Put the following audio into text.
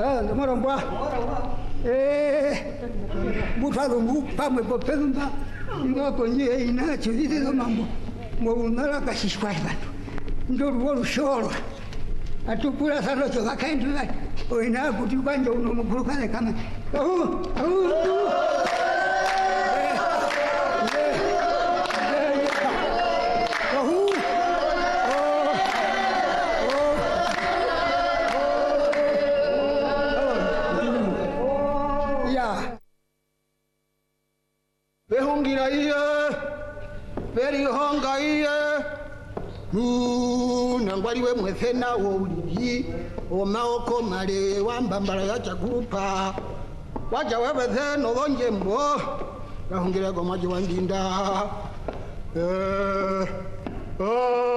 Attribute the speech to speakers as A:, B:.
A: Moromba. Bufalo pamwe popemba. Ngoko nje inacho hizo mambo. Mbona kashishwa bantu. Ndio rushoro. Atukula sana choka kaendu. Oina kuti kwanje unomukuru kale kama.
B: Behongira iye, beri honga iye, nangwaliwe mwefena wouliyi, omaoko male wambambala ya chakupa, waja webeze no bonjembo, behongira gomaji wandinda,